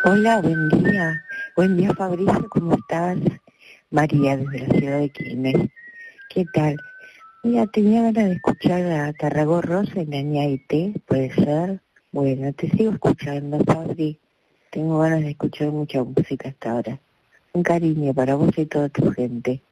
Hola, buen día. Buen día, Fabricio, ¿cómo estás? María, desde la ciudad de Quilmes. ¿Qué tal? Mira, tenía ganas de escuchar a Tarragó Rosa en Añaite, ¿puede ser? Bueno, te sigo escuchando, Fabri. Tengo ganas de escuchar mucha música hasta ahora. Un cariño para vos y toda tu gente.